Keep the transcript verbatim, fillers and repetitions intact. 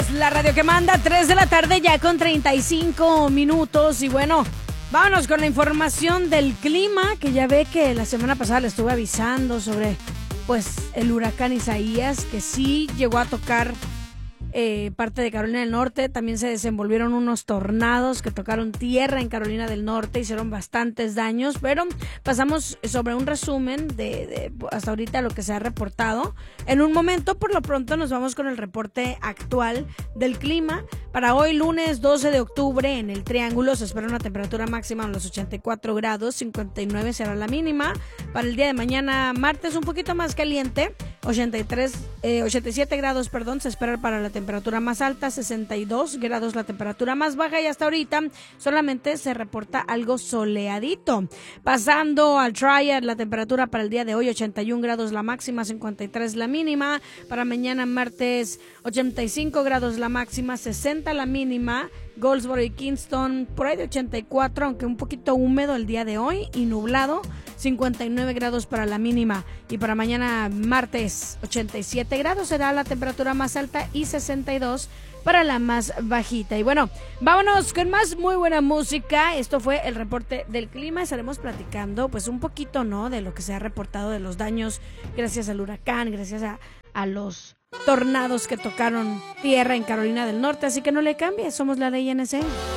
Somos la radio que manda, tres de la tarde ya con treinta y cinco minutos. Y bueno, vámonos con la información del clima, que ya ve que la semana pasada le estuve avisando sobre pues el huracán Isaías, que sí llegó a tocar eh, parte de Carolina del Norte. También se desenvolvieron unos tornados que tocaron tierra en Carolina del Norte, hicieron bastantes daños, pero pasamos sobre un resumen de, de hasta ahorita lo que se ha reportado. En un momento, por lo pronto, nos vamos con el reporte actual del clima. Para hoy, lunes doce de octubre, en el Triángulo se espera una temperatura máxima de los ochenta y cuatro grados, cincuenta y nueve será la mínima. Para el día de mañana, martes, un poquito más caliente, ochenta y tres, eh, ochenta y siete grados, perdón, se espera para la temperatura más alta, sesenta y dos grados la temperatura más baja, y hasta ahorita solamente se reporta algo soleadito. Pasando al Triad, la temperatura para el día de hoy, ochenta y un grados la máxima, cincuenta y tres la mínima. Para mañana martes, ochenta y cinco grados la máxima, sesenta la mínima. Goldsboro y Kingston por ahí de ochenta y cuatro, aunque un poquito húmedo el día de hoy y nublado, cincuenta y nueve grados para la mínima. Y para mañana martes, ochenta y siete grados será la temperatura más alta y sesenta y dos para la más bajita. Y bueno, vámonos con más muy buena música. Esto fue el reporte del clima. Estaremos platicando pues un poquito, ¿no?, de lo que se ha reportado de los daños gracias al huracán, gracias a, a los tornados que tocaron tierra en Carolina del Norte. Así que no le cambie, somos la ley N C.